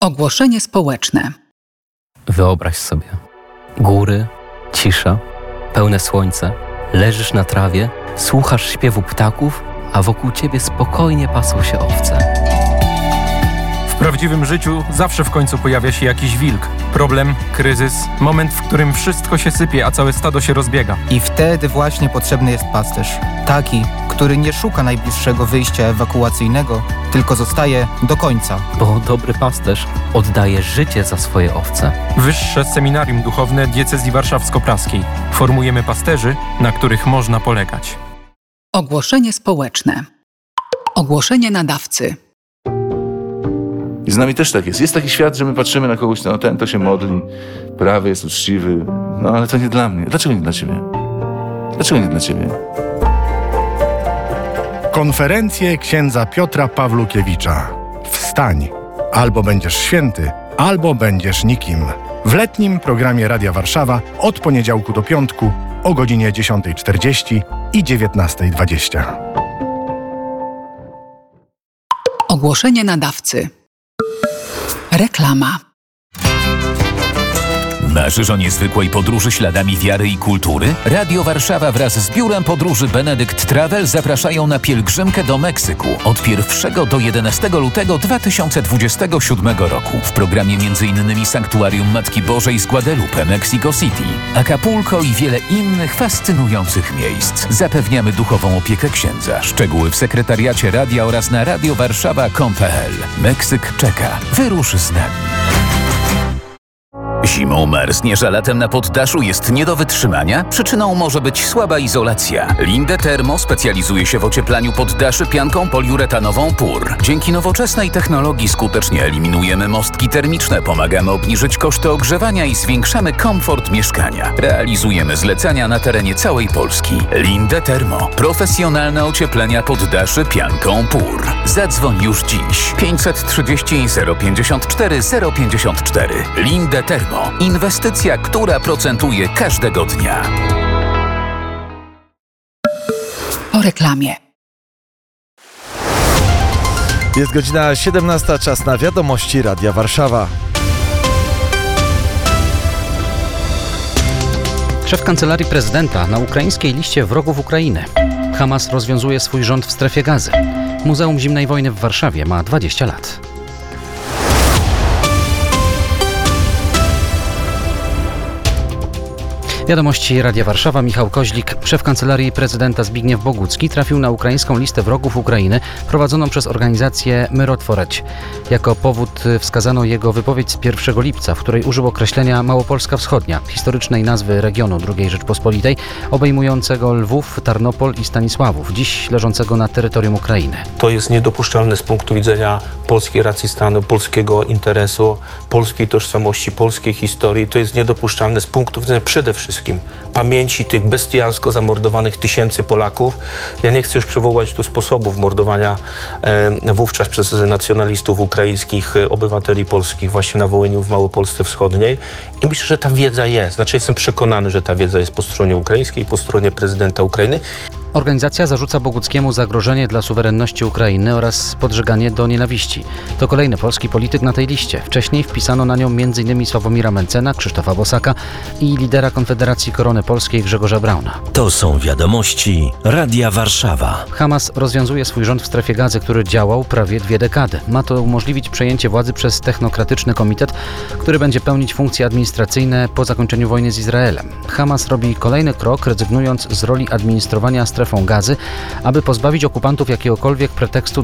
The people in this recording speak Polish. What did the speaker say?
Ogłoszenie społeczne. Wyobraź sobie. Góry, cisza, pełne słońce. Leżysz na trawie, słuchasz śpiewu ptaków, a wokół ciebie spokojnie pasą się owce. W prawdziwym życiu zawsze w końcu pojawia się jakiś wilk. Problem, kryzys, moment, w którym wszystko się sypie, a całe stado się rozbiega. I wtedy właśnie potrzebny jest pasterz. Taki, który nie szuka najbliższego wyjścia ewakuacyjnego, tylko zostaje do końca. Bo dobry pasterz oddaje życie za swoje owce. Wyższe Seminarium Duchowne Diecezji Warszawsko-Praskiej. Formujemy pasterzy, na których można polegać. Ogłoszenie społeczne. Ogłoszenie nadawcy. I z nami też tak jest. Jest taki świat, że my patrzymy na kogoś, no ten to się modli, prawy jest uczciwy, no ale to nie dla mnie. Dlaczego nie dla ciebie? Dlaczego nie dla ciebie? Konferencje księdza Piotra Pawlukiewicza. Wstań! Albo będziesz święty, albo będziesz nikim. W letnim programie Radia Warszawa od poniedziałku do piątku o godzinie 10:40 i 19:20. Ogłoszenie nadawcy. Reklama. Marzysz o niezwykłej podróży śladami wiary i kultury? Radio Warszawa wraz z biurem podróży Benedict Travel zapraszają na pielgrzymkę do Meksyku od 1 do 11 lutego 2027 roku. W programie m.in. Sanktuarium Matki Bożej z Guadalupe, Mexico City, Acapulco i wiele innych fascynujących miejsc. Zapewniamy duchową opiekę księdza. Szczegóły w sekretariacie radia oraz na radiowarszawa.com.pl. Meksyk czeka. Wyrusz z nami. Zimą marzniesz, a latem na poddaszu jest nie do wytrzymania? Przyczyną może być słaba izolacja. Linde Thermo specjalizuje się w ocieplaniu poddaszy pianką poliuretanową PUR. Dzięki nowoczesnej technologii skutecznie eliminujemy mostki termiczne, pomagamy obniżyć koszty ogrzewania i zwiększamy komfort mieszkania. Realizujemy zlecenia na terenie całej Polski. Linde Thermo. Profesjonalne ocieplenia poddaszy pianką PUR. Zadzwoń już dziś. 530 054 054. Linde Thermo. Inwestycja, która procentuje każdego dnia. Po reklamie. Jest godzina 17, czas na wiadomości Radia Warszawa. Szef Kancelarii Prezydenta na ukraińskiej liście wrogów Ukrainy. Hamas rozwiązuje swój rząd w strefie Gazy. Muzeum Zimnej Wojny w Warszawie ma 20 lat. Wiadomości Radia Warszawa, Michał Koźlik. Szef Kancelarii Prezydenta Zbigniew Bogucki trafił na ukraińską listę wrogów Ukrainy prowadzoną przez organizację Myrotworeć. Jako powód wskazano jego wypowiedź z 1 lipca, w której użył określenia Małopolska Wschodnia, historycznej nazwy regionu II Rzeczpospolitej, obejmującego Lwów, Tarnopol i Stanisławów, dziś leżącego na terytorium Ukrainy. To jest niedopuszczalne z punktu widzenia polskiej racji stanu, polskiego interesu, polskiej tożsamości, polskiej historii. To jest niedopuszczalne z punktu widzenia przede wszystkim pamięci tych bestialsko zamordowanych tysięcy Polaków. Ja nie chcę już przywołać tu sposobów mordowania wówczas przez nacjonalistów ukraińskich obywateli polskich właśnie na Wołyniu, w Małopolsce Wschodniej. I myślę, że ta wiedza jest. Znaczy jestem przekonany, że ta wiedza jest po stronie ukraińskiej, po stronie prezydenta Ukrainy. Organizacja zarzuca Boguckiemu zagrożenie dla suwerenności Ukrainy oraz podżeganie do nienawiści. To kolejny polski polityk na tej liście. Wcześniej wpisano na nią m.in. Sławomira Mencena, Krzysztofa Bosaka i lidera Konfederacji Korony Polskiej Grzegorza Brauna. To są wiadomości Radia Warszawa. Hamas rozwiązuje swój rząd w strefie Gazy, który działał prawie 2 dekady. Ma to umożliwić przejęcie władzy przez technokratyczny komitet, który będzie pełnić funkcje administracyjne po zakończeniu wojny z Izraelem. Hamas robi kolejny krok, rezygnując z roli administrowania strefą Gazy, aby pozbawić okupantów jakiegokolwiek pretekstu